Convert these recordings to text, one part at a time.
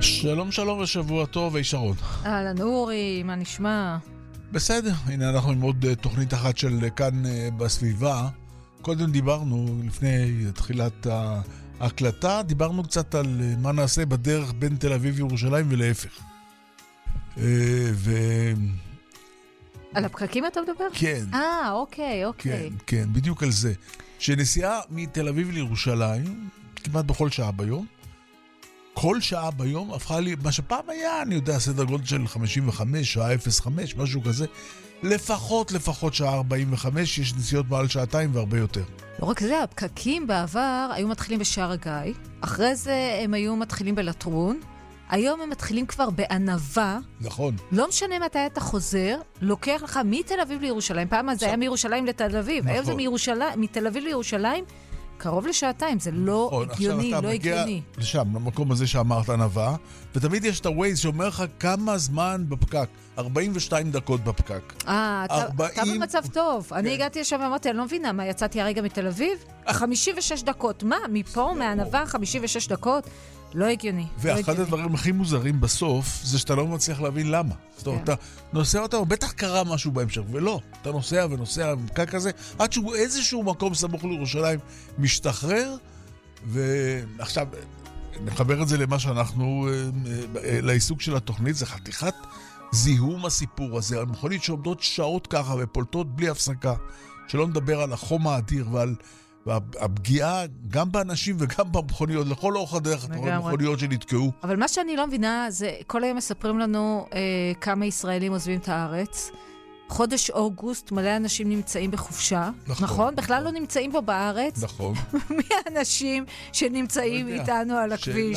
שלום שלום ושבוע טוב, שרון. אהלן אורי, מה נשמע? בסדר, הנה אנחנו עם עוד תוכנית אחת של כאן בסביבה. קודם דיברנו, לפני תחילת ההקלטה, דיברנו קצת על מה נעשה בדרך בין תל אביב וירושלים ולהפך. על הפקקים אתה מדבר? כן. אוקיי. כן, בדיוק על זה. שנסיעה מתל אביב לירושלים, כמעט בכל שעה ביום, כל שעה ביום הפכה לי, מה שפעם היה, אני יודע, סדר גודל של 55, שעה 05, משהו כזה, לפחות שעה 45, יש נסיעות מעל שעתיים והרבה יותר. לא רק זה, הפקקים בעבר היו מתחילים בשער הגיא, אחרי זה הם היו מתחילים בלטרון, היום הם מתחילים כבר בענבה. נכון. לא משנה מתי אתה חוזר, לוקח לך מתל אביב לירושלים, פעם זה היה מירושלים לתל אביב, היום זה מתל אביב לירושלים, קרוב לשעתיים, זה לא הגיוני, לא הגיוני. לשם, למקום הזה שאמרת ענבה, ותמיד יש את הווייז שאומר לך כמה זמן בפקק, 42 דקות בפקק. אתה במצב טוב. אני הגעתי לשם ואמרתי, אני לא מבינה, מה, יצאתי הרגע מתל אביב? 56 דקות, מה? מפה, מענבה, 56 דקות? לא הגיוני. ואחד הדברים הכי מוזרים בסוף, זה שאתה לא מצליח להבין למה. זאת אומרת, אתה נוסע אותם, בטח קרה משהו בהמשך, ולא. אתה נוסע ונוסע בפקק הזה, עד שהוא איזשהו מקום סמוך לירושלים משתחרר, ועכשיו, נחבר את זה למה שאנחנו, לעיסוק של התוכנית, זה חתיכת זיהום הסיפור הזה, על מכונית שעומדות שעות ככה ופולטות בלי הפסקה, שלא נדבר על החום האדיר ועל הפגיעה גם באנשים וגם במכוניות, לכל אורך הדרך אתה רואה מכוניות שנתקעו. אבל מה שאני לא מבינה זה, כל היום מספרים לנו כמה ישראלים עוזבים את הארץ. חודש אוגוסט מלא אנשים נמצאים בחופשה, נכון? בכלל לא נמצאים פה בארץ. נכון. מי האנשים שנמצאים איתנו על הכביש?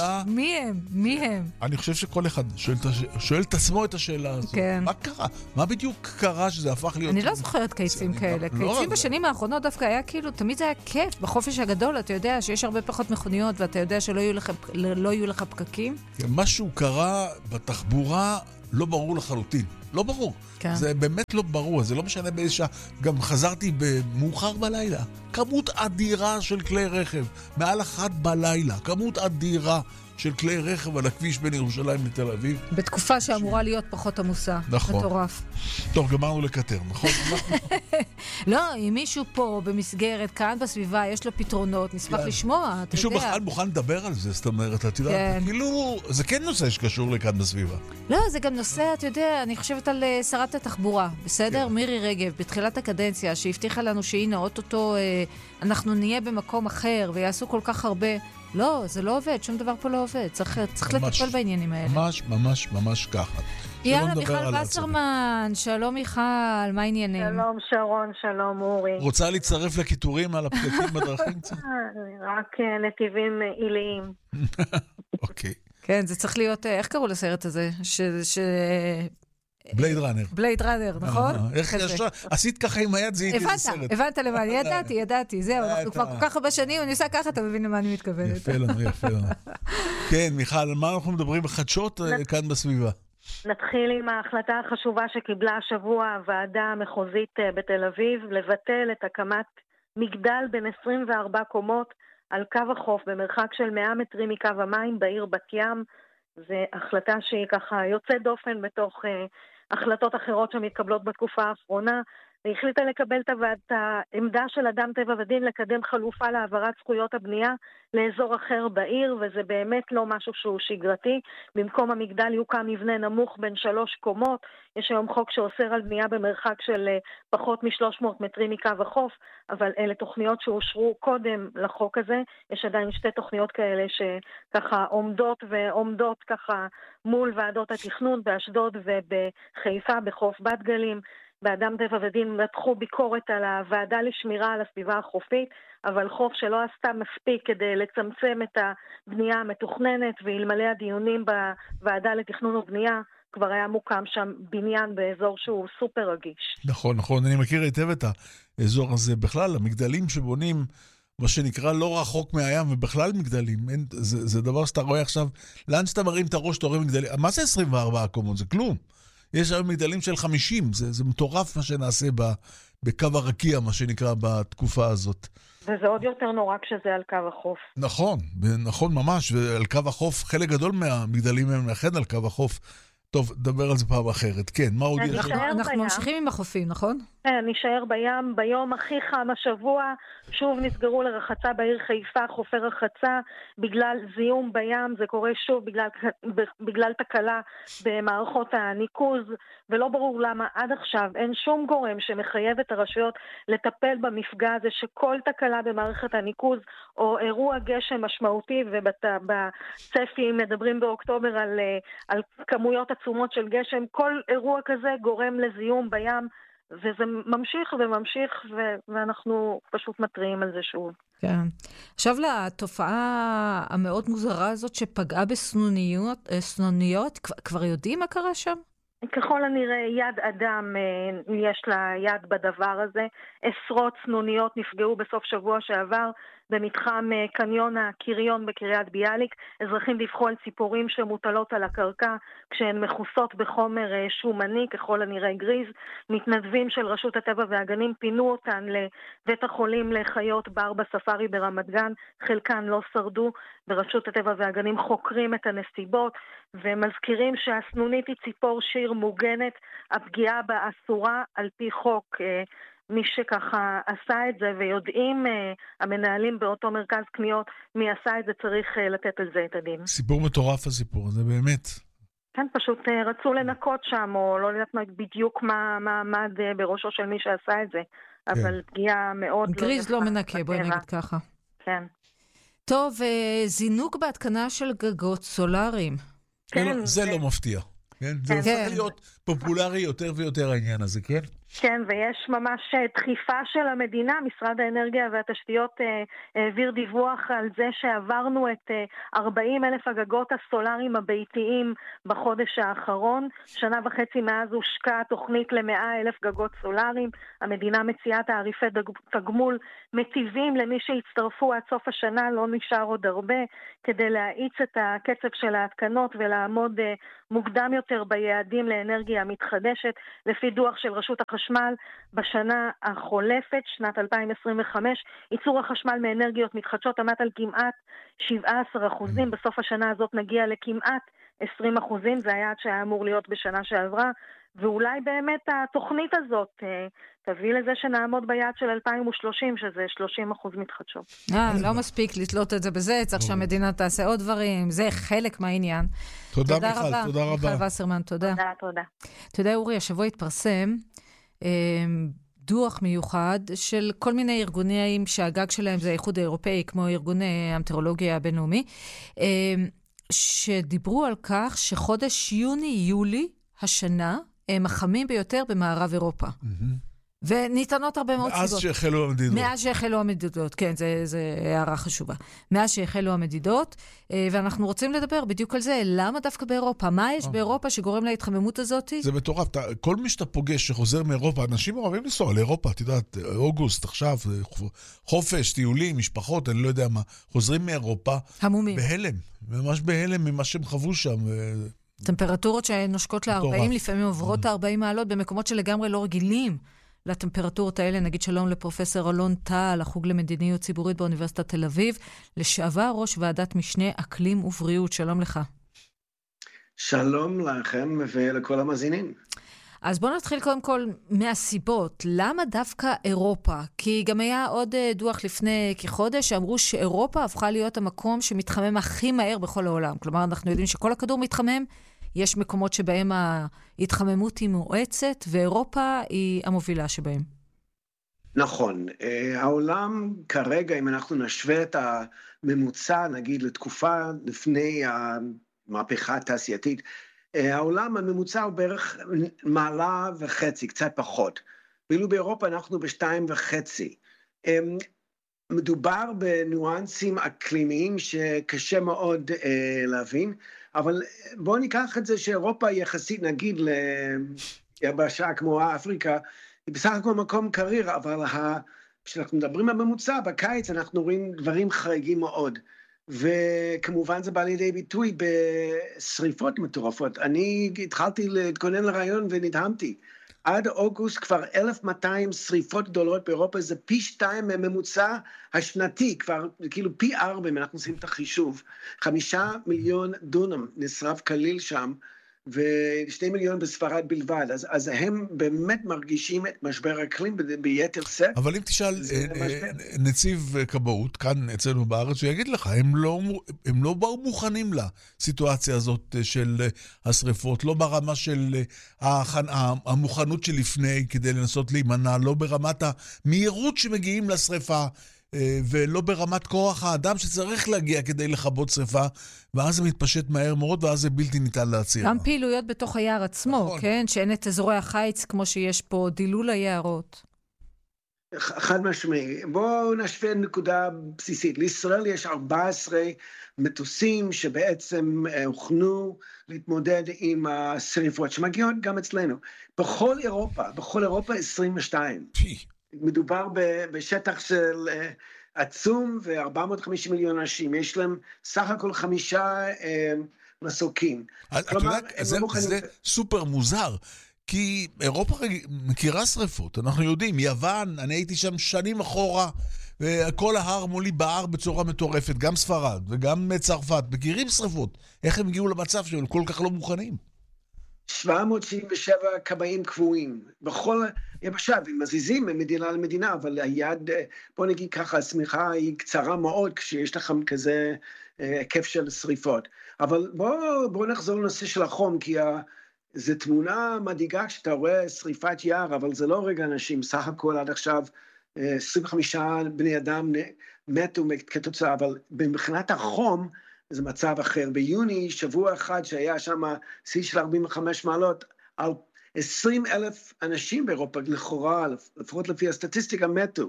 מי הם? אני חושב שכל אחד שואל את עצמו את השאלה הזאת. כן. מה קרה? מה בדיוק קרה שזה הפך להיות... אני לא זוכרת קייצים כאלה. קייצים בשנים האחרונות דווקא היה כאילו, תמיד זה היה כיף. בחופש הגדול אתה יודע שיש הרבה פחות מכוניות, ואתה יודע שלא יהיו לך פקקים. משהו קרה בתחבורה לא ברור לחלוטין. לא ברור. כן. זה באמת לא ברור. זה לא משנה באיזה שעה. גם חזרתי במאוחר בלילה. כמות אדירה של כלי רכב. מעל 1 בלילה. כמות אדירה של כלי רכב על הכביש בין ירושלים לתל אביב. בתקופה שאמורה להיות פחות עמוסה. נכון. מטורף. טוב, גמרנו לקטר, נכון? לא, אם מישהו פה במסגרת, כאן בסביבה, יש לו פתרונות, נשמח לשמוע, אתה מישהו יודע. בכלל מוכן לדבר על זה, זאת אומרת, אתה יודע, כאילו, זה כן נושא שקשור לכאן בסביבה. לא, זה גם נושא, אתה יודע, אני חושבת על שרת התחבורה, בסדר? מירי רגב, בתחילת הקדנציה, שהבטיחה לנו שהנה, אוטוטו, אנחנו נהיה במקום אחר, ויעשו כל כך הרבה. לא, זה לא עובד, שום דבר פה לא עובד. צריך לטפל בעניינים האלה. ממש ככה. יאללה, מיכל וסרמן, שלום מיכל, מה העניינים? שלום שרון, שלום אורי. רוצה להצטרף לכיתורים על הפקקים בדרכים קצת? רק נתיבים עיליים. אוקיי. כן, זה צריך להיות, איך קראו לסרט הזה? בלייד ראנר. בלייד ראנר, נכון? איך ישר? עשית ככה עם היד, זה איתי סרט. הבנת למה, ידעתי, זהו, אנחנו כבר כל כך הרבה שנים, אני עושה ככה, אתה מבין למה אני מתכוונת. יפה לנו. כן, מיכל, על מה אנחנו מדברים בחדשות כאן בסביבה? נתחיל עם ההחלטה החשובה שקיבלה השבוע הוועדה המחוזית בתל אביב, לבטל את הקמת מגדל בין 24 קומות על קו החוף במרחק של 100 מטרים מקו המים בעיר בת ים. זו החלטה שהיא ככה יוצאת דופן בתוך החלטות אחרות שמתקבלות בתקופה האחרונה, והחליטה לקבל את העמדה של אדם טבע ודין לקדם חלופה להעברת זכויות הבנייה לאזור אחר בעיר, וזה באמת לא משהו שהוא שגרתי. במקום המגדל יוקם מבנה נמוך בין 3 קומות, יש היום חוק שאוסר על בנייה במרחק של פחות מ-300 מטרים מקו החוף, אבל אלה תוכניות שאושרו קודם לחוק הזה. יש עדיין 2 תוכניות כאלה שככה עומדות ככה מול ועדות התכנון באשדוד ובחיפה בחוף בת גלים. באדם טבע ודין מתחו ביקורת על הוועדה לשמירה על הסביבה החופית, אבל חוף שלא עשתה מספיק כדי לצמצם את הבנייה המתוכננת, ואלמלא הדיונים בוועדה לתכנון ובנייה, כבר היה מוקם שם בניין באזור שהוא סופר רגיש. נכון, אני מכיר היטב את האזור הזה. בכלל, המגדלים שבונים, מה שנקרא לא רחוק מהים, ובכלל מגדלים, זה דבר שאתה רואה עכשיו, לאן שאתה מרים את הראש, אתה רואה מגדלים, מה זה 24 קומות? זה כלום. יש היום מגדלים של 50, זה מטורף מה שנעשה בקו הרקיע, מה שנקרא, בתקופה הזאת. וזה עוד יותר נורא כשזה על קו החוף. נכון, נכון ממש, ועל קו החוף, חלק גדול מהמגדלים הם לכן על קו החוף. טוב, דבר על זה פעם אחרת. כן, מה עוד יש? אנחנו ממשיכים עם החופים, נכון? כן, נשאר בים, ביום הכי חם השבוע, שוב נסגרו לרחצה בעיר חיפה, חופי רחצה, בגלל זיהום בים, זה קורה שוב בגלל תקלה במערכות הניקוז, ולא ברור למה עד עכשיו אין שום גורם שמחייב את הרשויות לטפל במפגע הזה, שכל תקלה במערכת הניקוז, או אירוע גשם משמעותי, ובצפי מדברים באוקטובר על כמויות עצומות של גשם, כל אירוע כזה גורם לזיהום בים, וזה ממשיך וממשיך, ואנחנו פשוט מטריעים על זה שוב. כן. עכשיו לתופעה המאוד מוזרה הזאת שפגעה בסנוניות, כבר יודעים מה קרה שם? ככל הנראה יד אדם יש לה יד בדבר הזה. עשרות סנוניות נפגעו בסוף שבוע שעבר במתחם קניון הקריון בקריית ביאליק. אזרחים דיווחו על ציפורים שמוטלות על הקרקע כשהן מכוסות בחומר שומני, ככל הנראה גריז. מתנדבים של רשות הטבע והגנים פינו אותן לבית החולים לחיות בר בספארי ברמת גן. חלקן לא שרדו. ברשות הטבע והגנים חוקרים את הנסיבות ומזכירים שהסנונית היא ציפור שיר מוגנת, הפגיעה בה אסורה על פי חוק. מי שככה עשה את זה ויודעים המנהלים באותו מרכז קניות מי עשה את זה, צריך לתת על זה את הדין. סיפור מטורף הסיפור הזה באמת. כן, פשוט רצו לנקות שם, או לא יודעת בדיוק מה עמד בראשו של מי שעשה את זה, אבל פגיעה מאוד גריז לא מנקה, בואי נגיד ככה. כן. טוב, זינוק בהתקנה של גגות סולאריים. כן, זה לא מפתיע. זה הופך להיות פופולרי יותר ויותר העניין הזה, כן? כן, ויש ממש דחיפה של המדינה. משרד האנרגיה והתשתיות העביר דיווח על זה שעברנו את 40,000 הגגות הסולאריים הביתיים בחודש האחרון. שנה וחצי מאז הושקעה תוכנית ל100,000 גגות סולאריים. המדינה מציעה תעריפי תגמול מטיבים למי שהצטרפו עד סוף השנה, לא נשאר עוד הרבה, כדי להאיץ את הקצב של ההתקנות ולעמוד מוקדם יותר ביעדים לאנרגיה מתחדשת. לפי דוח של רשות החשמל, בשנה החולפת, שנת 2025, ייצור החשמל מאנרגיות מתחדשות עמד על כמעט 17%. בסוף השנה הזאת נגיע לכמעט 20%, זה היעד שהיה אמור להיות בשנה שעברה, ואולי באמת התוכנית הזאת תביא לזה שנעמוד ביעד של 2030, שזה 30% מתחדשות. לא מספיק לתלות את זה בזה, צריך שהמדינה תעשה עוד דברים, זה חלק מהעניין. תודה מיכל, תודה רבה. מיכל וסרמן, תודה. תודה. אתה יודע, אורי, השבוע התפרסם דוח מיוחד של כל מיני ארגונים שהגג שלהם זה האיחוד האירופאי, כמו ארגון המטאורולוגיה הבינלאומי, שדיברו על כך שחודש יוני-יולי השנה הם החמים ביותר במערב אירופה. וניתנות הרבה מאוד סיבות. מאז שהחלו המדידות. מאז שהחלו המדידות, כן, זה הערה חשובה. מאז שהחלו המדידות, ואנחנו רוצים לדבר בדיוק על זה, למה דווקא באירופה? מה יש באירופה שגורם להתחממות הזאת? זה מטורף. כל מי שאתה פוגש שחוזר מאירופה, אנשים אוהבים לנסוע לאירופה, את יודעת, אוגוסט עכשיו, חופש, טיולים, משפחות, אני לא יודע מה, חוזרים מאירופה. המומים. בהלם, ממש בהלם ממה שהם חוו שם. טמפרטורות שנושקות ל-40, לפעמים עוברות 40 מעלות, במקומות שלגמרי לא רגילים לטמפרטורות האלה. נגיד שלום לפרופסור אלון טל, החוג למדיניות ציבורית באוניברסיטת תל אביב, לשעבר ראש ועדת משנה אקלים ובריאות. שלום לך. שלום לכם ולכל המאזינים. אז בואו נתחיל קודם כל מהסיבות. למה דווקא אירופה? כי גם היה עוד דוח לפני כחודש, שאמרו שאירופה הפכה להיות המקום שמתחמם הכי מהר בכל העולם. כלומר, אנחנו יודעים שכל הכדור מתחמם, יש מקומות שבהם ההתחממות היא מואצת, ואירופה היא המובילה שבהם. נכון. העולם כרגע, אם אנחנו נשווה את הממוצע, נגיד, לתקופה לפני המהפכה התעשייתית, העולם הממוצע הוא בערך 1.5 מעלות, קצת פחות. ואילו באירופה אנחנו ב2.5. מדובר בניואנסים אקלימיים שקשה מאוד להבין, אבל בואו ניקח את זה שאירופה יחסית, נגיד, ליבשה כמו אפריקה, היא בסך הכל מקום קריר, אבל כשאנחנו מדברים על ממוצע, בקיץ אנחנו רואים דברים חריגים מאוד. וכמובן זה בא לידי ביטוי בשריפות מטורפות. אני התחלתי להתכונן לרעיון ונדהמתי. עד אוגוסט כבר 1,200 שריפות גדולות באירופה, זה פי 2 מממוצע השנתי, כבר כאילו פי 4, אם אנחנו עושים את החישוב. 5 מיליון דונם נשרף כליל שם, ו2 מיליון בספרד בלבד, אז הם באמת מרגישים את משבר האקלים ביתר שאת. אבל אם תשאל נציב כבאות, כאן אצלנו בארץ, הוא יגיד לך, הם לא באו מוכנים לסיטואציה הזאת של השריפות, לא ברמה של המוכנות שלפני כדי לנסות להימנע, לא ברמת המהירות שמגיעים לשריפה, ולא ברמת כוח האדם שצריך להגיע כדי לכבות שריפה, ואז זה מתפשט מהר מאוד, ואז זה בלתי ניתן להציר. גם פעילויות בתוך היער עצמו, נכון. כן? שאין את אזורי החיץ כמו שיש פה, דילול היערות. חד משמעי. בואו נשווה נקודה בסיסית. לישראל יש 14 מטוסים שבעצם הוכנו להתמודד עם השריפות, שמגיעות גם אצלנו. בכל אירופה 22. מדובר בשטח של עצום ו450 מיליון אנשים, יש להם סך הכל 5 מסוקים. אתה יודע, זה סופר מוזר, כי אירופה מכירה שריפות, אנחנו יודעים, יוון, אני הייתי שם שנים אחורה, וכל ההר מולי בער בצורה מטורפת, גם ספרד וגם צרפת, מכירים שריפות, איך הם הגיעו למצב שהם כל כך לא מוכנים? 777 כבאים קבועים, בכל יבשה, הם מזיזים ממדינה למדינה, אבל היד, בוא נגיד ככה, השמיכה היא קצרה מאוד, כשיש לכם כזה היקף של שריפות. אבל בואו נחזור לנושא של החום, כי זו תמונה מדאיגה כשאתה רואה שריפת יער, אבל זה לא רגע אנשים, סך הכל עד עכשיו 25 בני אדם מתו כתוצאה, אבל מבחינת החום, זה מצב אחר. ביוני, שבוע אחד שהיה שם שיא של 45 מעלות, על 20,000 אנשים באירופה, לכאורה, לפחות לפי הסטטיסטיקה, מתו.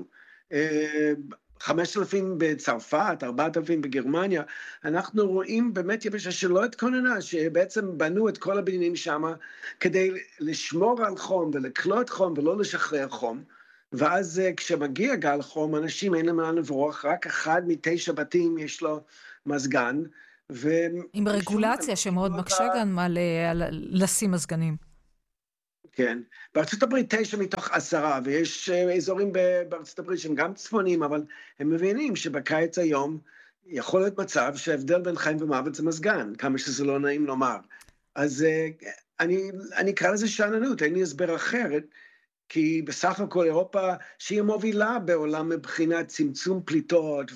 5,000 בצרפת, 4,000 בגרמניה. אנחנו רואים באמת יבשה שלא התכוננה, שבעצם בנו את כל הבניינים שם, כדי לשמור על חום ולקלוט חום ולא לשחרר חום. ואז כשמגיע גל חום, אנשים אין להם לאן לברוח, רק 1 מ9 בתים יש לו מזגן. עם רגולציה שמאוד מקשה גם על לשים מזגנים. כן, בארצות הברית 9 מתוך 10, ויש אזורים בארצות הברית שהם גם צפונים, אבל הם מבינים שבקיץ היום יכול להיות מצב שההבדל בין חיים ומוות זה מזגן, כמה שזה לא נעים לומר. אז אני אקרא לזה שאננות, אין לי הסבר אחרת, כי בסך הכל אירופה שהיא מובילה בעולם מבחינת צמצום פליטות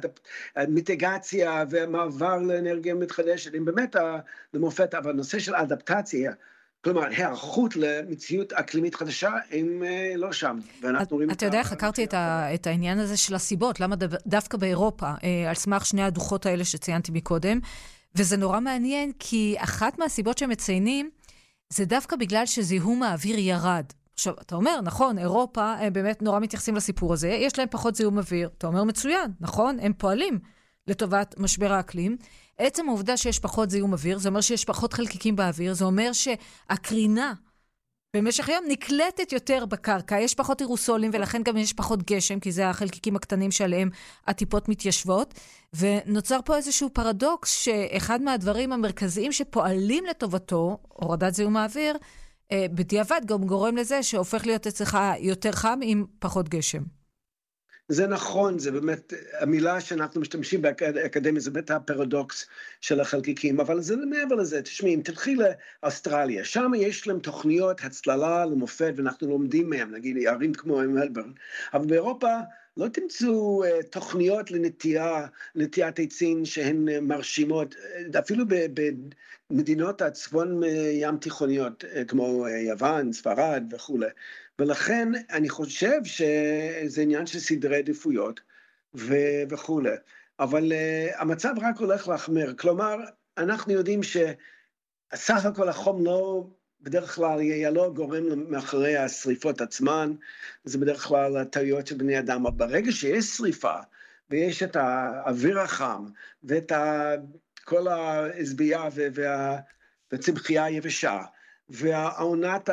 ומיטיגציה ומעבר לאנרגיה מתחדשת, הם באמת למופת, אבל נושא של אדפטציה, כלומר, היערכות למציאות אקלימית חדשה, הם לא שם. אתה יודע, חקרתי את העניין הזה של הסיבות, למה דווקא באירופה, על סמך שני הדוחות האלה שציינתי מקודם, וזה נורא מעניין, כי אחת מהסיבות שהם מציינים, זה דווקא בגלל שזיהום האוויר ירד. עכשיו, אתה אומר, נכון, אירופה, הם באמת נורא מתייחסים לסיפור הזה, יש להם פחות זיהום אוויר. אתה אומר, מצוין, נכון? הם פועלים לטובת משבר האקלים. עצם העובדה שיש פחות זיהום אוויר, זה אומר שיש פחות חלקיקים באוויר, זה אומר שהקרינה במשך היום נקלטת יותר בקרקע, יש פחות אירוסולים ולכן גם יש פחות גשם, כי זה החלקיקים הקטנים שעליהם הטיפות מתיישבות, ונוצר פה איזשהו פרדוקס שאחד מהדברים המרכזיים שפועלים לטובתו, הורדת זיהום האוויר, בדיעבד גם גורם לזה שהופך להיות אצלך יותר חם עם פחות גשם. זה נכון, זה באמת, המילה שאנחנו משתמשים באקדמיה, זה באמת הפרדוקס של החלקיקים, אבל זה מעבר לזה, תשמעי, אם תלכי לאוסטרליה, שם יש להם תוכניות הצללה למופת, ואנחנו לומדים מהם, נגיד, ערים כמו מלבורן, אבל באירופה לא תמצאו תוכניות לנטיית עצים שהן מרשימות, אפילו במדינות הצפון ים תיכוניות, כמו יוון, ספרד וכו'. ולכן אני חושב שזה עניין של סדרי עדיפויות וכו'. אבל המצב רק הולך להחמיר. כלומר, אנחנו יודעים שסך הכל החום לא, בדרך כלל יהיה לא גורם מאחורי השריפות עצמן, זה בדרך כלל הטעויות של בני אדם. אבל ברגע שיש שריפה, ויש את האוויר החם, ואת כל ההזבייה והצמחייה היבשה, והעונת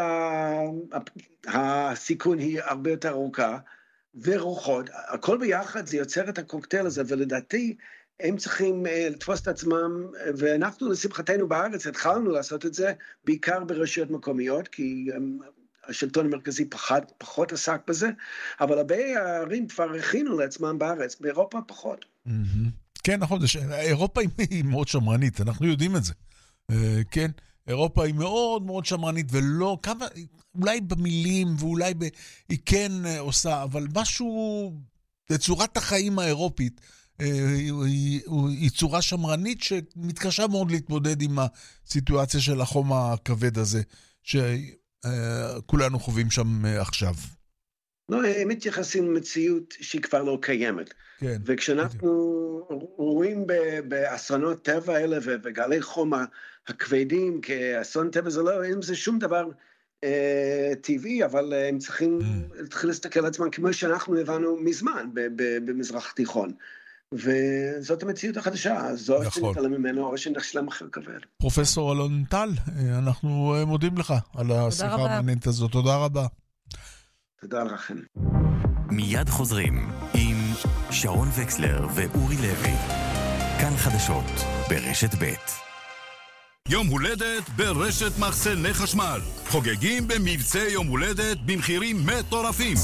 הסיכון היא הרבה יותר ארוכה, ורוחות, הכל ביחד זה יוצר את הקוקטייל הזה, ולדעתי הם צריכים לתפוס את עצמם, ואנחנו לשמחתנו בארץ התחלנו לעשות את זה, בעיקר ברשויות מקומיות, כי השלטון המרכזי פחות עסק בזה, אבל הרבה ערים כבר הכינו לעצמם בארץ, באירופה פחות. כן, נכון, אירופה היא מאוד שמרנית, אנחנו יודעים את זה. כן, אירופה היא מאוד מאוד שמרנית, ולא, כמה, אולי במילים, ואולי היא כן עושה, אבל משהו, צורת החיים האירופית, היא צורה שמרנית שמתקשה מאוד להתמודד עם הסיטואציה של החום הכבד הזה, שכולנו חווים שם עכשיו. לא, הם מתייחסים למציאות שהיא כבר לא קיימת. כן. וכשאנחנו רואים באסונות טבע האלה וגלי חום הכבדים כאסון טבע, זה לא, אין זה שום דבר טבעי, אבל הם צריכים להתחיל להסתכל על עצמם כמו שאנחנו הבנו מזמן במזרח התיכון. וזאת המציאות החדשה, זו שנתעלם ממנו, או שנשלם אחר כבד. פרופסור אלון טל, אנחנו מודים לך על השיחה המעניינת הזאת. תודה רבה. תודה לכם. מיד חוזרים עם שרון וקסלר ואורי לוי. כאן חדשות ברשת ב'. יום הולדת ברשת מחסני חשמל. חוגגים במבצע יום הולדת במחירים מטורפים.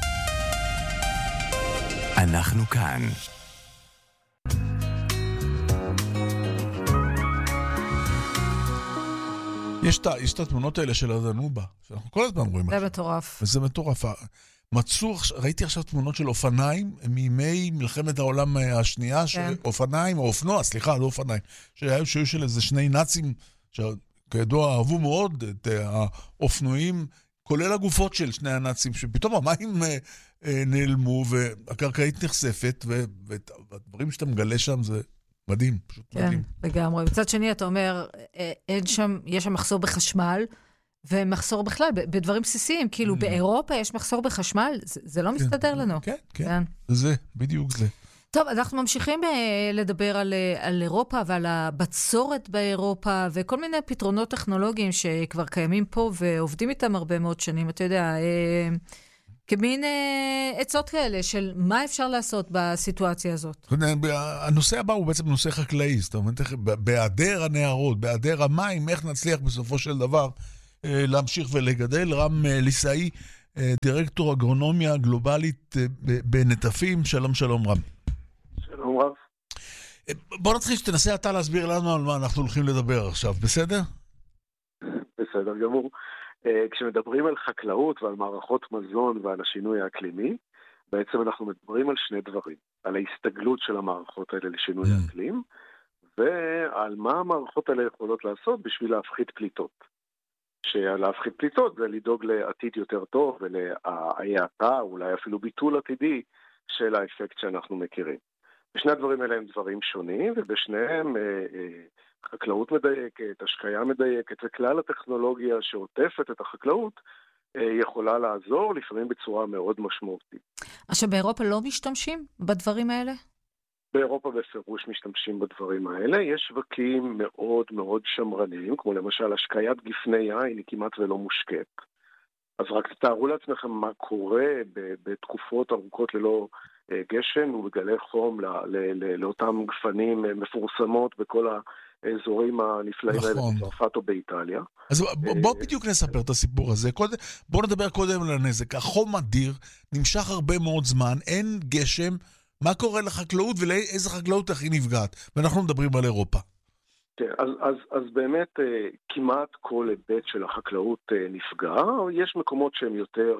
אנחנו כאן. יש את התמונות האלה של הדנובה, שאנחנו כל הזמן רואים. זה מטורף. וזה מטורף. ראיתי עכשיו תמונות של אופניים, מימי מלחמת העולם השנייה, אופניים, או אופנוע, סליחה, לא אופניים, שהיו של איזה שני נאצים, שכידוע אהבו מאוד את האופנועים, כולל הגופות של שני הנאצים, שפתאום המים נעלמו, והקרקעית נחשפת, והדברים שאתה מגלה שם זה מדהים, פשוט מדהים. כן, לגמרי. מצד שני, אתה אומר, יש שם מחסור בחשמל, ומחסור בכלל, בדברים בסיסיים, כאילו באירופה יש מחסור בחשמל, זה לא מסתדר לנו. כן, כן, זה, בדיוק זה. טוב, אנחנו ממשיכים לדבר על אירופה ועל הבצורת באירופה, וכל מיני פתרונות טכנולוגיים שכבר קיימים פה, ועובדים איתם הרבה מאוד שנים, אתה יודע, כמין עצות כאלה של מה אפשר לעשות בסיטואציה הזאת. הנושא הבא הוא בעצם נושא חקלאי, זאת אומרת, בהיעדר הנהרות, בהיעדר המים, איך נצליח בסופו של דבר להמשיך ולגדל. רם ליסאי, דירקטור אגרונומיה גלובלית בנטפים. שלום, שלום רם. שלום רב. בוא נתחיל שתנסה אתה להסביר לנו על מה אנחנו הולכים לדבר עכשיו, בסדר? בסדר גמור. כשמדברים על חקלאות ועל מערכות מזון ועל השינוי האקלימי, בעצם אנחנו מדברים על שני דברים. על ההסתגלות של המערכות האלה לשינוי האקלים, ועל מה המערכות האלה יכולות לעשות בשביל להפחית פליטות. שלהפחית פליטות זה לדאוג לעתיד יותר טוב ולהאטה, אולי אפילו ביטול עתידי של האפקט שאנחנו מכירים. בשני הדברים האלה הם דברים שונים, ובשניהם חקלאות מדייקת, השקיה מדייקת, וכלל הטכנולוגיה שעוטפת את החקלאות יכולה לעזור, לפעמים בצורה מאוד משמעותית. עכשיו, באירופה לא משתמשים בדברים האלה? באירופה בפירוש משתמשים בדברים האלה. יש שווקים מאוד מאוד שמרניים, כמו למשל השקיית גפני יין היא כמעט ולא מושקעת. אז רק תתארו לעצמכם מה קורה בתקופות ארוכות ללא גשם ובגלי חום לאותם גפנים מפורסמות בכל האזורים הנפלאים האלה בצרפת או באיטליה. אז בוא בדיוק נספר את הסיפור הזה. בוא נדבר קודם על הנזק. החום אדיר, נמשך הרבה מאוד זמן, אין גשם. מה קורה לחקלאות ולאיזה חקלאות הכי נפגעת? ואנחנו מדברים על אירופה. כן, אז באמת כמעט כל היבט של החקלאות נפגע. יש מקומות שהם יותר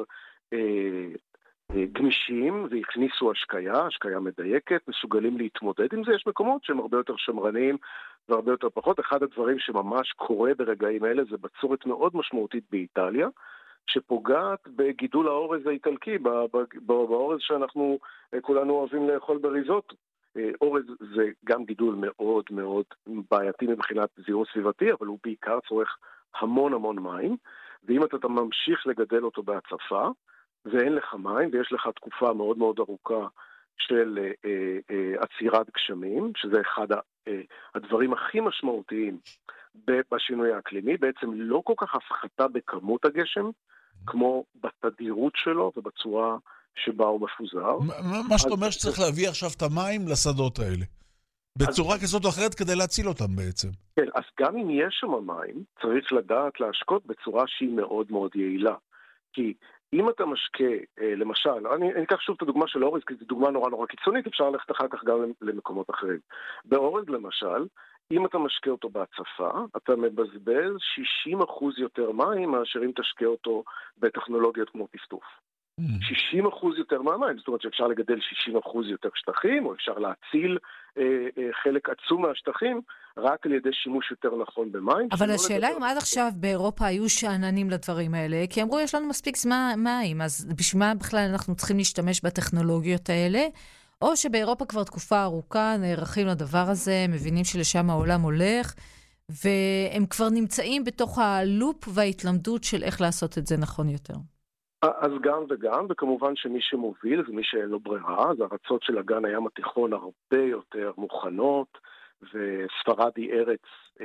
גמישים והכניסו השקיה מדייקת, מסוגלים להתמודד עם זה. יש מקומות שהם הרבה יותר שמרניים והרבה יותר פחות. אחד הדברים שממש קורה ברגעים האלה זה בצורת מאוד משמעותית באיטליה, שפוגעת בגידול האורז האיטלקי, באורז שאנחנו כולנו אוהבים לאכול בריזוטו. אורז זה גם גידול מאוד מאוד בעייתי מבחינת זיהום סביבתי, אבל הוא בעיקר צורך המון המון מים, ואם אתה ממשיך לגדל אותו בהצפה, ואין לך מים, ויש לך תקופה מאוד מאוד ארוכה של עצירת גשמים, שזה אחד הדברים הכי משמעותיים בשינוי האקלימי, בעצם לא כל כך הפחתה בכמות הגשם, כמו בתדירות שלו ובצורה שבה הוא מפוזר. מה שאתה אומר שצריך להביא עכשיו את המים לשדות האלה. בצורה כזאת או אחרת כדי להציל אותם בעצם. כן, אז גם אם יש שם מים, צריך לדעת להשקות בצורה שהיא מאוד מאוד יעילה. כי אם אתה משקה, למשל, אני אקח שוב את הדוגמה של אורז, כי זו דוגמה נורא נורא קיצונית, אפשר ללכת אחר כך גם למקומות אחרים. באורז למשל, אם אתה משקה אותו בהצפה, אתה מבזבז 60% יותר מים מאשר אם תשקה אותו בטכנולוגיות כמו טפטוף. 60% יותר מהמים, זאת אומרת שאפשר לגדל 60% יותר שטחים, או אפשר להציל חלק עצום מהשטחים, רק על ידי שימוש יותר נכון במים. אבל השאלה אם עד עכשיו באירופה היו שעננים לדברים האלה, כי אמרו יש לנו מספיק מים, אז בשביל מה בכלל אנחנו צריכים להשתמש בטכנולוגיות האלה, או שבאירופה כבר תקופה ארוכה נערכים לדבר הזה, מבינים שלשם העולם הולך, והם כבר נמצאים בתוך הלופ וההתלמדות של איך לעשות את זה נכון יותר. אז גם וגם, וכמובן שמי שמוביל זה מי שאין לו ברירה, אז הארצות של אגן הים התיכון הרבה יותר מוכנות, וספרדי ארץ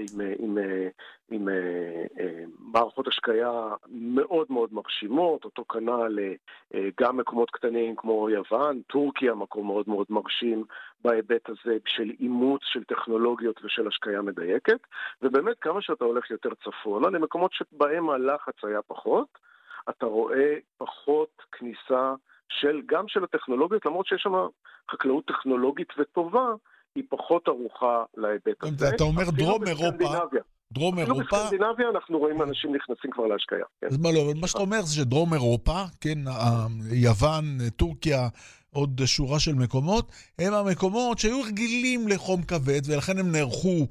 עם מערכות השקיה מאוד מאוד מרשימות, אותו כנ"ל גם מקומות קטנים כמו יוון, טורקיה מקום מאוד מאוד מרשים בהיבט הזה של אימוץ של טכנולוגיות ושל השקיה מדייקת, ובאמת כמה שאתה הולך יותר צפונה, למקומות שבהם הלחץ היה פחות, אתה רואה פחות כניסה גם של הטכנולוגיות, למרות שיש שם חקלאות טכנולוגית וטובה, היא פחות ארוחה להיבט הזה. אתה אומר דרום אירופה. דרום אירופה. בסקנדינביה אנחנו רואים אנשים נכנסים כבר להשקיה. אז מה שאתה אומר זה שדרום אירופה, כן, יוון, טורקיה, עוד שורה של מקומות, הם המקומות שהיו רגילים לחום כבד, ולכן הם נערכו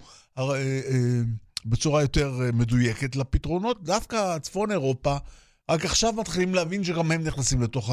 בצורה יותר מדויקת לפתרונות. דווקא צפון אירופה, רק עכשיו מתחילים להבין שגם הם נכנסים לתוך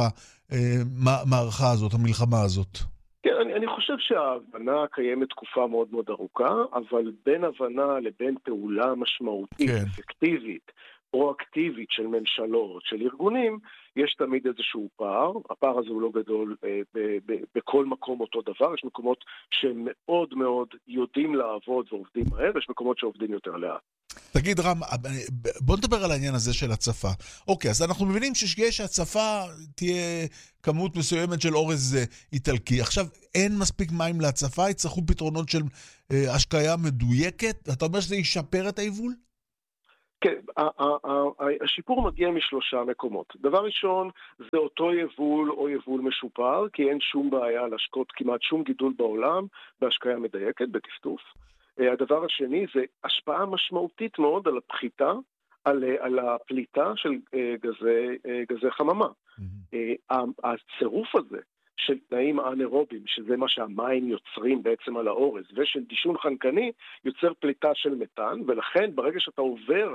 המערכה הזאת, המלחמה הזאת. כן, אני חושב שההבנה קיימת תקופה מאוד מאוד ארוכה, אבל בין הבנה לבין פעולה משמעותית, אפקטיבית, פרואקטיבית של ממשלות, של ארגונים, יש תמיד איזשהו פער. הפער הזה הוא לא גדול בכל מקום אותו דבר. יש מקומות שמאוד מאוד יודעים לעבוד ועובדים מהר, יש מקומות שעובדים יותר לאט. תגיד רם, בוא נדבר על העניין הזה של הצפה. אוקיי, אז אנחנו מבינים שיש הצפה, תהיה כמות מסוימת של אורז איטלקי. עכשיו, אין מספיק מים להצפה, יצטרכו פתרונות של השקיה מדויקת. אתה אומר שזה ישפר את היבול? כן, השיפור מגיע משלושה מקומות. דבר ראשון, זה אותו יבול או יבול משופר, כי אין שום בעיה להשקות כמעט שום גידול בעולם בהשקיה מדויקת, בטפטוף. הדבר השני זה השפעה משמעותית מאוד על הפחיתה, על הפליטה של גזי חממה. הצירוף הזה של תנאים אנאירובים, שזה מה שהמים יוצרים בעצם על האורז, ושל דישון חנקני, יוצר פליטה של מתאן, ולכן ברגע שאתה עובר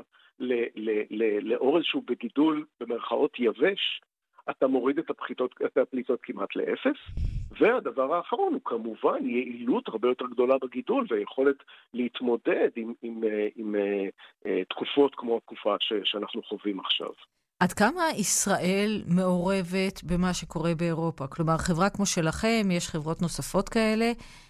לאורז שהוא בגידול במרכאות יבש, אתה מוריד את הפליטות כמעט לאפס, והדבר האחרון הוא כמובן יעילות הרבה יותר גדולה בגידול, ויכולת להתמודד עם תקופות כמו התקופה שאנחנו חווים עכשיו. עד כמה ישראל מעורבת במה שקורה באירופה? כלומר, חברה כמו שלכם, יש חברות נוספות כאלה,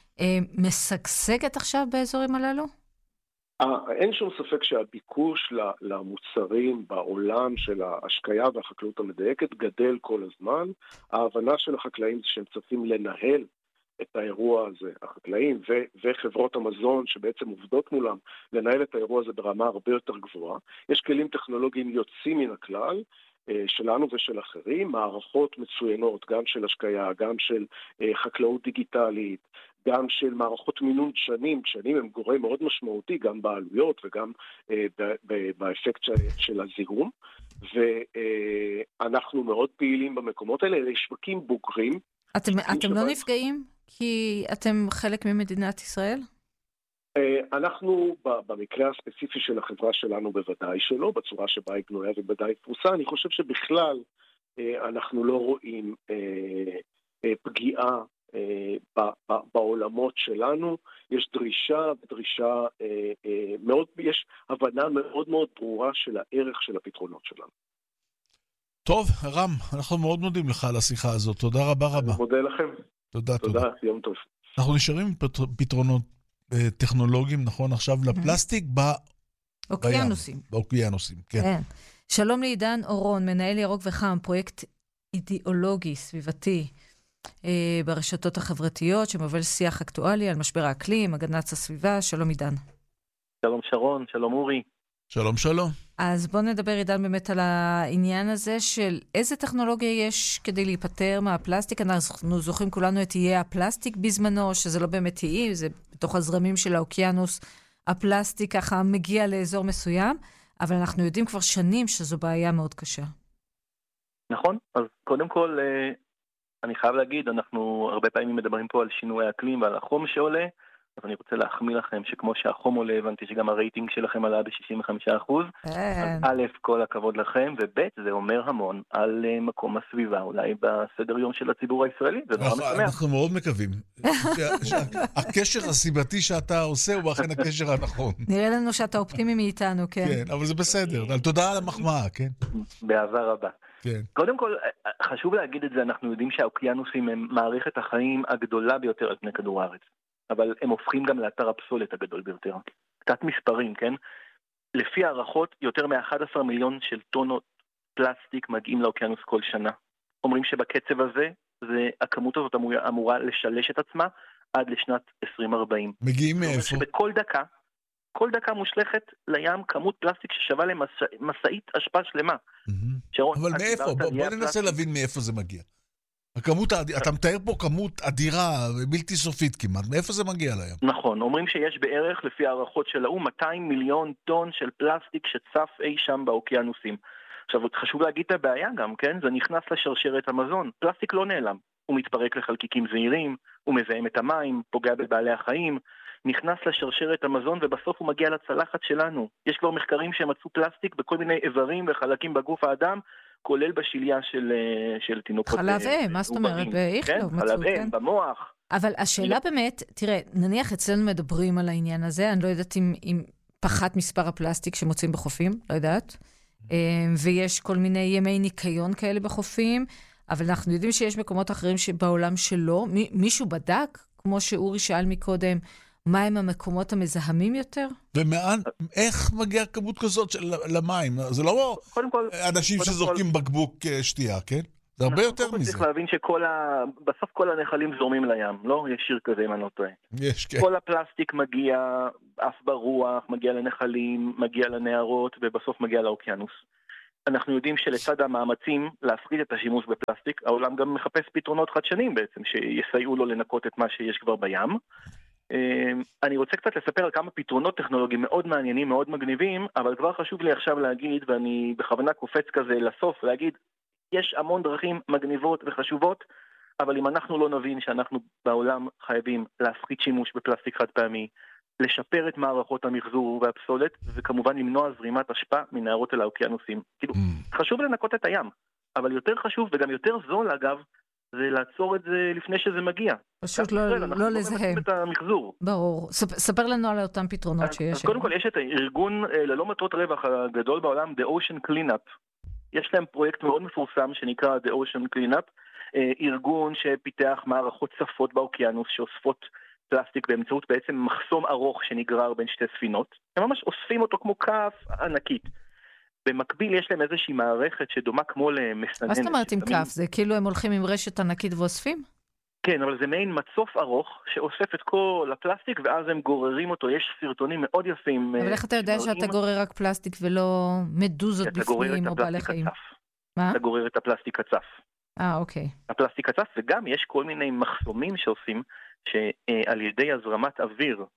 משגשגת עכשיו באזורים הללו? אין שום ספק שהביקוש למוצרים בעולם של ההשקיה והחקלאות המדייקת גדל כל הזמן. ההבנה של החקלאים זה שהם צריכים לנהל את האירוע הזה, החקלאים וחברות המזון שבעצם עובדות מולם, לנהל את האירוע הזה ברמה הרבה יותר גבוהה. יש כלים טכנולוגיים יוצאים מן הכלל, שלנו ושל אחרים, מערכות מצוינות, גם של השקיה, גם של חקלאות דיגיטלית, גם של מערכות מינון דשנים. דשנים הם גורם מאוד משמעותי, גם בעלויות וגם באפקט של הזיהום, ואנחנו מאוד פעילים במקומות האלה, אלה שווקים בוגרים. אתם לא נפגעים? כי אתם חלק ממדינת ישראל? אנחנו, במקרה הספציפי של החברה שלנו בוודאי שלא, בצורה שבה היא בנויה ובוודאי פרוסה, אני חושב שבכלל אנחנו לא רואים פגיעה בעולמות שלנו. יש יש הבנה מאוד מאוד ברורה של הערך של הפתרונות שלנו. טוב, רם, אנחנו מאוד מודים לך על השיחה הזאת. תודה רבה רבה. אני מודה לכם. תודה. יום טוב. אנחנו נשארים עם פתרונות טכנולוגיים, נכון, עכשיו לפלסטיק באוקיינוסים, כן. שלום לעידן אורון, מנהל ירוק וחם, פרויקט אידיאולוגי, סביבתי, ברשתות החברתיות, שמוביל שיח אקטואלי על משבר האקלים, הגנת הסביבה. שלום עידן. שלום שרון, שלום אורי. שלום. אז בואו נדבר, עידן, באמת על העניין הזה של איזה טכנולוגיה יש כדי להיפטר מהפלסטיק. אנחנו זוכרים כולנו את איי הפלסטיק בזמנו, שזה לא באמת איי, זה בתוך הזרמים של האוקיינוס, הפלסטיק ככה מגיע לאזור מסוים, אבל אנחנו יודעים כבר שנים שזו בעיה מאוד קשה. נכון, אז קודם כל, אני חייב להגיד, אנחנו הרבה פעמים מדברים פה על שינוי האקלים ועל החום שעולה, אז אני רוצה להחמיא לכם שכמו שהחום עולה, הבנתי שגם הרייטינג שלכם עלה ב-65%. אז א', כל הכבוד לכם, וב', זה אומר המון על מקום הסביבה, אולי בסדר יום של הציבור הישראלי, זה נורא משמח. אנחנו מאוד מקווים. הקשר הסיבתי שאתה עושה הוא אכן הקשר הנכון. נראה לנו שאתה אופטימי מאיתנו, כן. כן, אבל זה בסדר. תודה על המחמאה, כן? באהבה רבה. כן. קודם כל, חשוב להגיד את זה, אנחנו יודעים שהאוקיינוסים הם מערכת החיים הגדולה ביותר על פני כדור הארץ. אבל הם הופכים גם לאתר הפסולת הגדול ביותר. קצת מספרים, כן? לפי הערכות, יותר מ-11 מיליון של טונות פלסטיק מגיעים לאוקיינוס כל שנה. אומרים שבקצב הזה, הכמות הזאת אמורה לשלש את עצמה עד לשנת 2040. מגיעים מאיפה? שבכל דקה, כל דקה מושלכת לים כמות פלסטיק ששווה למסעית אשפה שלמה. אבל מאיפה? בוא ננסה להבין מאיפה זה מגיע. אתה מתאר פה כמות אדירה, בלתי סופית כמעט. מאיפה זה מגיע להם? נכון, אומרים שיש בערך, לפי הערכות של האו"ם, 200 מיליון טון של פלסטיק שצף אי שם באוקיינוסים. עכשיו, חשוב להגיד את הבעיה גם, כן? זה נכנס לשרשרת המזון. פלסטיק לא נעלם. הוא מתפרק לחלקיקים זעירים, הוא מזהם את המים, פוגע בבעלי החיים, נכנס לשרשרת המזון ובסוף הוא מגיע לצלחת שלנו. יש כבר מחקרים שמצאו פלסטיק בכל מיני איברים וחלקים בגוף האדם, כולל בשיליה של תינוקות. חלב אם, מה זאת אומרת? באיכלוב מצאו, חלב אם, במוח. אבל השאלה באמת, תראה, נניח אצלנו מדברים על העניין הזה, אני לא יודעת אם פחת מספר הפלסטיק שמוצאים בחופים, לא יודעת, ויש כל מיני ימי ניקיון כאלה בחופים, אבל אנחנו יודעים שיש מקומות אחרים בעולם שלא. מישהו בדק, כמו שאורי שאל מקודם, מה הם המקומות המזהמים יותר? איך מגיעה כמות כזאת למים? זה לא אנשים שזורקים בקבוק שתייה, כן? זה הרבה יותר מזה. צריך להבין שבסוף כל הנחלים זורמים לים, לא? יש שיר כזה אם אני לא טועה. יש, כן. כל הפלסטיק מגיע, אף ברוח, מגיע לנחלים, מגיע לנהרות, ובסוף מגיע לאוקיינוס. אנחנו יודעים שלצד המאמצים להפחית את השימוש בפלסטיק, העולם גם מחפש פתרונות חדשניים בעצם, שיסייעו לו לנקות את מה שיש כבר בים. אני רוצה קצת לספר על כמה פתרונות טכנולוגיים מאוד מעניינים, מאוד מגניבים, אבל כבר חשוב לי עכשיו להגיד, ואני בכוונה קופץ כזה לסוף, להגיד, יש המון דרכים מגניבות וחשובות, אבל אם אנחנו לא נבין שאנחנו בעולם חייבים להפחית שימוש בפלסטיק חד פעמי, לשפר את מערכות המחזור והפסולת, וכמובן למנוע זרימת אשפה מנהרות אל האוקיינוסים. כאילו, חשוב לנקות את הים, אבל יותר חשוב וגם יותר זול אגב, זה לעצור את זה לפני שזה מגיע. פשוט לא לזהם. את המחזור. ברור. ספר לנו על אותם פתרונות שיש. אז קודם כל יש את הארגון ללא מטרות רווח הגדול בעולם, The Ocean Cleanup. יש להם פרויקט מאוד מפורסם שנקרא The Ocean Cleanup, ארגון שפיתח מערכות צפות באוקיינוס שאוספות פלסטיק באמצעות בעצם מחסום ארוך שנגרר בין שתי ספינות. הם ממש אוספים אותו כמו כף ענקית. במקביל יש להם איזושהי מערכת שדומה כמו למסננת. מה זאת אומרת עם כף? זה כאילו הם הולכים עם רשת ענקית ואוספים? כן, אבל זה מעין מצוף ארוך שאוסף את כל הפלסטיק ואז הם גוררים אותו. יש סרטונים מאוד יפים. אבל איך אתה יודע שאתה גורר רק פלסטיק ולא מדוזות בפנים או בעלי חיים? מה? אתה גורר את הפלסטיק הצף. אוקיי. הפלסטיק הצף, וגם יש כל מיני מחסומים שעושים שעל ידי הזרמת אוויר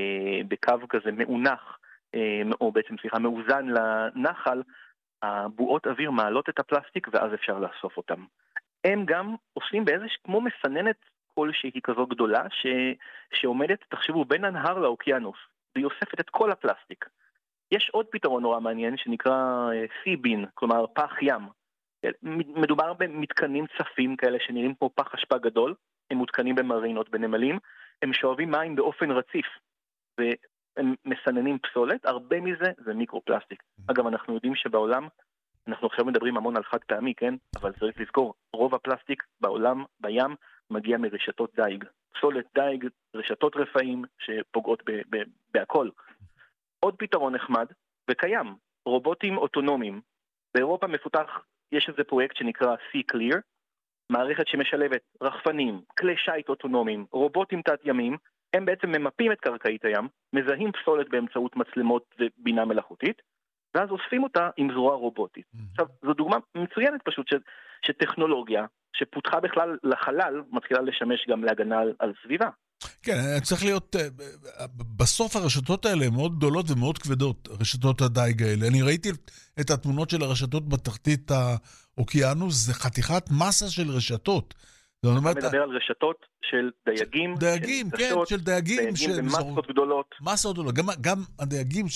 בקו כזה מאונח, או בעצם מאוזן לנחל, הבועות אוויר מעלות את הפלסטיק ואז אפשר לאסוף אותם. הם גם עושים כמו מסננת כלשהי כזו גדולה שעומדת, תחשבו, בין הנהר לאוקיינוס, והיא אוספת את כל הפלסטיק. יש עוד פתרון נורא מעניין שנקרא sea bin, כלומר פח ים. מדובר במתקנים צפים כאלה שנראים כמו פח אשפה גדול, הם מותקנים במרינות, בנמלים, הם שואבים מים באופן רציף, והם מסננים פסולת, הרבה מזה זה מיקרופלסטיק. אגב, אנחנו יודעים שבעולם, אנחנו עכשיו מדברים המון על חד פעמי, כן? אבל צריך לזכור, רוב הפלסטיק בעולם, בים, מגיע מרשתות דייג. פסולת דייג, רשתות רפאים שפוגעות בהכל. עוד פתרון נחמד, וקיים, רובוטים אוטונומיים. באירופה מפותח, יש איזה פרויקט שנקרא Sea Clear, מערכת שמשלבת רחפנים, כלי שייט אוטונומיים, רובוטים תת-ימיים, הם בעצם ממפים את קרקעית הים, מזהים פסולת באמצעות מצלמות ובינה מלאכותית, ואז אוספים אותה עם זרוע רובוטית. עכשיו, זו דוגמה מצוינת פשוט שטכנולוגיה שפותחה בכלל לחלל, מתחילה לשמש גם להגנה על סביבה. כן, צריך להיות, בסוף הרשתות האלה הן מאוד גדולות ומאוד כבדות, רשתות הדייג האלה. אני ראיתי את התמונות של הרשתות בתחתית האוקיינוס, זה חתיכת מסה של רשתות. אתה מדבר על רשתות של דייגים. דייגים, כן, של דייגים. דייגים במסות גדולות. מסות גדולות. גם הדייגים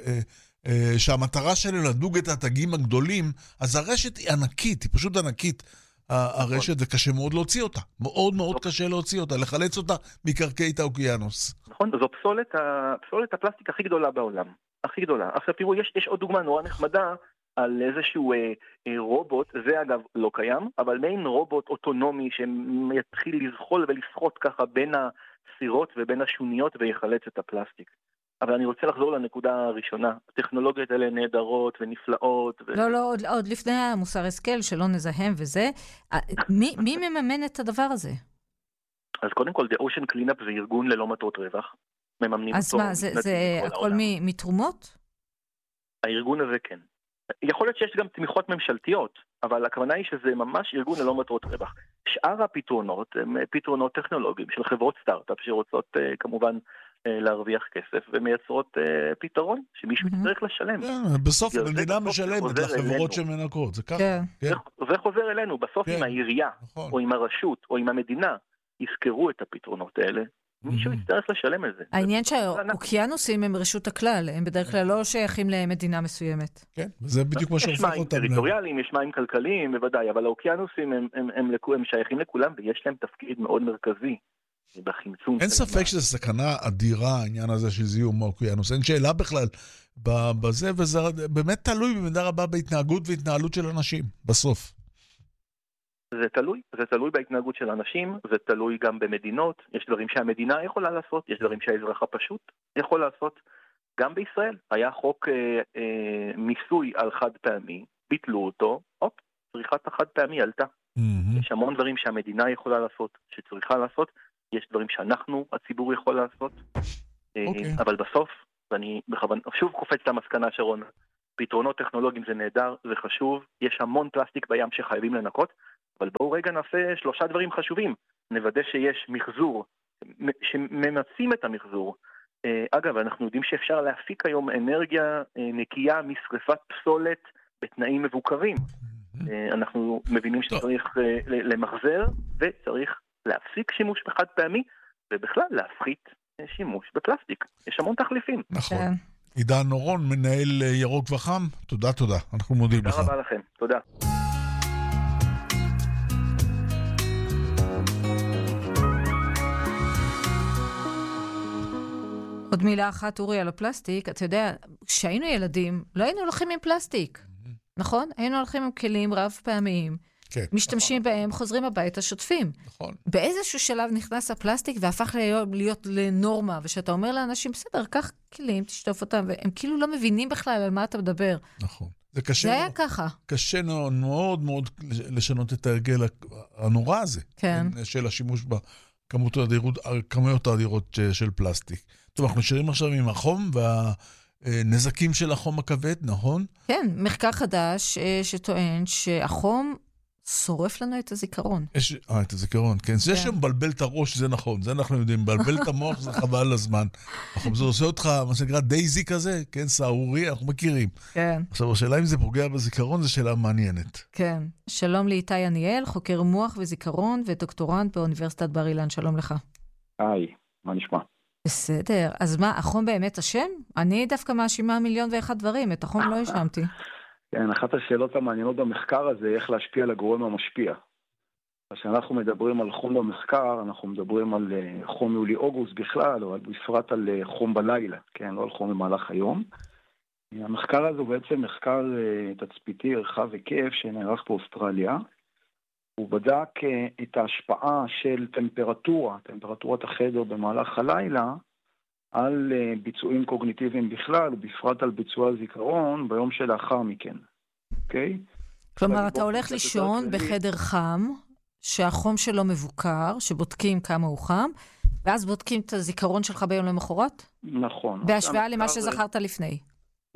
שהמטרה שלהם לדוג את הדגים הגדולים, אז הרשת היא ענקית, היא פשוט ענקית. הרשת, וקשה מאוד להוציא אותה. מאוד מאוד קשה להוציא אותה, לחלץ אותה מקרקעי האוקיינוס. נכון, זו פסולת הפלסטיק הכי גדולה בעולם. הכי גדולה. עכשיו תראו, יש עוד דוגמה נורא נחמדה על איזשהו רובוט, זה אגב לא קיים, אבל מעין רובוט אוטונומי שיתחיל לזחול ולשחות ככה בין הסירות ובין השוניות ויחלץ את הפלסטיק. אבל אני רוצה לחזור לנקודה הראשונה. הטכנולוגיות האלה נהדרות ונפלאות. לא, עוד לפני המוסר השכל שלא נזהם וזה. מי מממן את הדבר הזה? אז קודם כל, The Ocean Cleanup זה ארגון ללא מטרות רווח. מממנים אותו. אז מה, זה הכל מתרומות? הארגון הזה כן. יכול להיות שיש גם תמיכות ממשלתיות, אבל הכוונה היא שזה ממש ארגון ללא מטרות רווח. שאר הפתרונות הם פתרונות טכנולוגיים של חברות סטארט-אפ שרוצות כמובן להרוויח כסף, ומייצרות פתרון שמישהו צריך לשלם. בסוף המדינה משלמת לחברות שמנקות, זה ככה. זה חוזר אלינו, בסוף עם העירייה, או עם הרשות, או עם המדינה, יזכרו את הפתרונות האלה, מישהו יצטרך לשלם על זה. העניין שהאוקיינוסים הם רשות הכלל, הם בדרך כלל לא שייכים למדינה מסוימת. כן, וזה בדיוק מה שהופך אותם. יש מים טריטוריאליים, יש מים כלכליים, בוודאי, אבל האוקיינוסים הם שייכים לכולם, ויש להם תפקיד מאוד מרכזי. אין ספק שזה סכנה אדירה, העניין הזה של זיהום האוקיינוס. אין שאלה בכלל בזה, וזה באמת תלוי במידה רבה בהתנהגות והתנהלות של אנשים, בסוף. זה תלוי בהתנהגות של אנשים, זה תלוי גם במדינות. יש דברים שהמדינה יכולה לעשות, יש דברים שהאזרח הפשוט יכול לעשות. גם בישראל היה חוק מיסוי על חד פעמי, ביטלו אותו, צריכת החד פעמי עלתה. יש המון דברים שהמדינה יכולה לעשות, שצריכה לעשות. יש דברים שאנחנו, הציבור יכול לעשות, אבל בסוף, ואני בכוונה, שוב קופץ למסקנה שרון, פתרונות טכנולוגיים זה נהדר, זה חשוב, יש המון פלסטיק בים שחייבים לנקות, אבל בואו רגע נעשה 3 דברים חשובים, נוודא שיש מחזור, שממצים את המחזור. אגב, אנחנו יודעים שאפשר להפיק היום אנרגיה נקייה משרפת פסולת בתנאים מבוקרים. אנחנו מבינים שצריך למחזר, וצריך להפסיק שימוש בחד פעמי, ובכלל להפחית שימוש בפלסטיק. יש המון תחליפים. נכון. עידן נורון, מנהל ירוק וחם, תודה. אנחנו מודים לך. תודה רבה לכם, תודה. עוד מילה אחת, אורי, על הפלסטיק. אתה יודע, כשהיינו ילדים, לא היינו הולכים עם פלסטיק. נכון? היינו הולכים עם כלים רב פעמיים. כן, משתמשים נכון. בהם, חוזרים הביתה, שוטפים. נכון. באיזשהו שלב נכנס הפלסטיק והפך להיות לנורמה, ושאתה אומר לאנשים, בסדר, קח כלים, תשטוף אותם, והם כאילו לא מבינים בכלל על מה אתה מדבר. נכון. זה קשה. זה היה ככה. קשה מאוד מאוד לשנות את ההרגל הנורא הזה. כן. של השימוש בכמויות האדירות של פלסטיק. טוב, אנחנו נשארים עכשיו עם החום והנזקים של החום הכבד, נכון? כן, מחקר חדש שטוען שהחום שורף לנו את הזיכרון. את הזיכרון, כן. זה שמבלבל את הראש, זה נכון. זה אנחנו יודעים. מבלבל את המוח, זה חבל לזמן. זה עושה אותך, מה שנקרא, דייזי כזה, כן, סערורי, אנחנו מכירים. כן. עכשיו, השאלה אם זה פוגע בזיכרון, זו שאלה מעניינת. כן. שלום לאיתי עניאל, חוקר מוח וזיכרון ודוקטורנט באוניברסיטת בר אילן. שלום לך. היי, מה נשמע? בסדר. אז מה, החום באמת אשם? אני דווקא מאשימה 1,001,000 דברים. את החום לא האשמתי. כן, אחת השאלות המעניינות במחקר הזה, איך להשפיע על הגורם המשפיע. כשאנחנו מדברים על חום במחקר, אנחנו מדברים על חום יולי-אוגוסט בכלל, או בפרט על חום בלילה, כן, לא על חום במהלך היום. המחקר הזה הוא בעצם מחקר תצפיתי רחב היקף שנערך באוסטרליה. הוא בדק את ההשפעה של טמפרטורת החדר במהלך הלילה, על ביצועים קוגניטיביים בכלל, ובפרט על ביצוע הזיכרון ביום שלאחר מכן. אוקיי? כלומר, אתה הולך לישון בחדר חם, שהחום שלו מבוקר, שבודקים כמה הוא חם, ואז בודקים את הזיכרון שלך ביום למחרת? נכון. בהשוואה למה שזכרת לפני.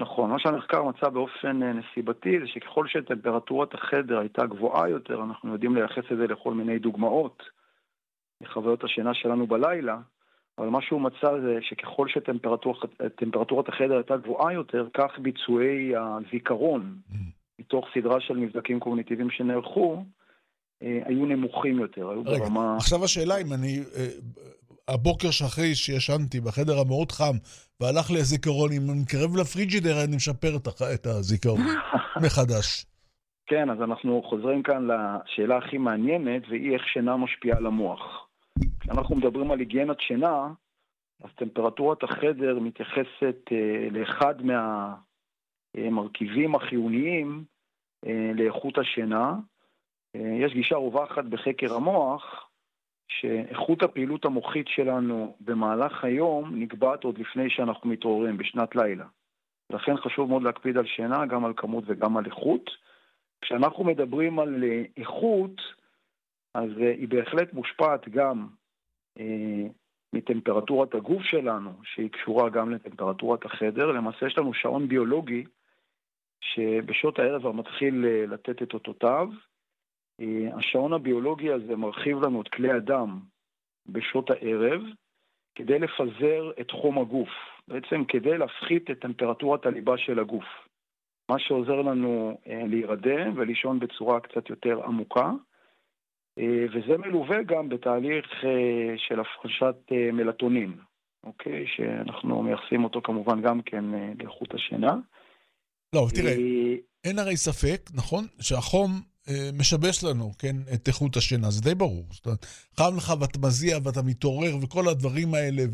נכון, מה שהמחקר מצא באופן נסיבתי זה שככל שטמפרטורת החדר הייתה גבוהה יותר, אנחנו יודעים לייחס את זה לכל מיני דוגמאות מחוויות השינה שלנו בלילה, אבל מה שהוא מצא זה שככל שטמפרטורת החדר הייתה גבוהה יותר, כך ביצועי הזיכרון מתוך סדרה של מבדקים קוגניטיביים שנערכו, היו נמוכים יותר, היו ברמה... עכשיו השאלה אם אני... הבוקר שאחרי שישנתי בחדר המאוד חם והלך לי הזיכרון, אם אני מקרב לפריג'ידר אני משפר את הזיכרון מחדש. כן, אז אנחנו חוזרים כאן לשאלה הכי מעניינת, והיא איך שינה משפיעה על המוח. כשאנחנו מדברים על היגיינת שינה, אז טמפרטורת החדר מתייחסת לאחד מהמרכיבים החיוניים לאיכות השינה. יש גישה רווחת בחקר המוח, שאיכות הפעילות המוחית שלנו במהלך היום נקבעת עוד לפני שאנחנו מתעוררים בשנת לילה. לכן חשוב מאוד להקפיד על שינה, גם על כמות וגם על איכות. כשאנחנו מדברים על איכות, אז היא בהחלט מושפעת גם מטמפרטורת הגוף שלנו, שהיא קשורה גם לטמפרטורת החדר. למעשה יש לנו שעון ביולוגי, שבשעות הערב מתחיל לתת את אותותיו. השעון הביולוגי הזה מרחיב לנו את כלי הדם בשעות הערב, כדי לפזר את חום הגוף, בעצם כדי להפחית את טמפרטורת הליבה של הגוף. מה שעוזר לנו להירדם ולישון בצורה קצת יותר עמוקה, וזה מלווה גם בתהליך של הפרשת מלטונין, אוקיי? שאנחנו מייחסים אותו כמובן גם כן לאיכות השינה. לא, תראה, אין הרי ספק, נכון? שהחום משבש לנו, כן, את איכות השינה, זה די ברור. זאת אומרת, חם לך ואתה מזיע ואתה מתעורר וכל הדברים האלה,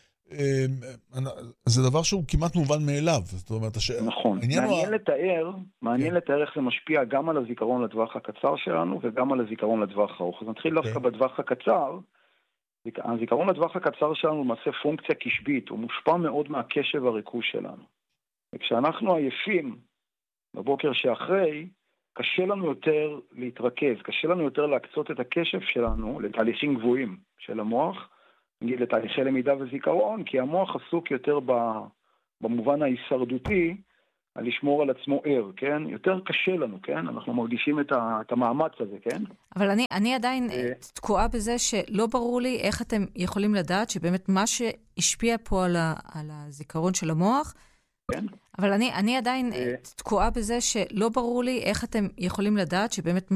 זה דבר שהוא כמעט מובן מאליו. זאת אומרת, נכון. מעניין לתאר איך זה משפיע גם על הזיכרון לטווח הקצר שלנו וגם על הזיכרון לטווח הארוך. אז נתחיל דווקא בטווח הקצר. הזיכרון לטווח הקצר שלנו למעשה פונקציה קשבית, הוא מושפע מאוד מהקשב והריכוז שלנו. וכשאנחנו עייפים בבוקר שאחרי, קשה לנו יותר להתרכז, קשה לנו יותר להקצות את הקשב שלנו לתהליכים גבוהים של המוח, נגיד לתהליכי למידה וזיכרון, כי המוח עסוק יותר במובן ההישרדותי, על לשמור על עצמו ער, כן? יותר קשה לנו, כן? אנחנו מרגישים את המאמץ הזה, כן? אבל אני עדיין תקועה בזה שלא ברור לי איך אתם יכולים לדעת שבאמת מה שהשפיע פה על הזיכרון של המוח, כן? אבל אני עדיין תקועה בזה שלא ברור לי איך אתם יכולים לדעת שבאמת